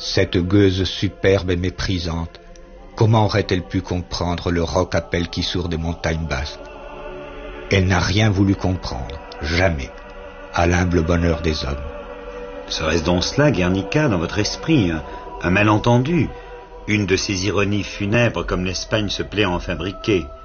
Cette gueuse superbe et méprisante, comment aurait-elle pu comprendre le roc appel qui sourd des montagnes basses? Elle n'a rien voulu comprendre, jamais, à l'humble bonheur des hommes. Serait-ce donc cela, Guernica, dans votre esprit, un malentendu, une de ces ironies funèbres comme l'Espagne se plaît à en fabriquer?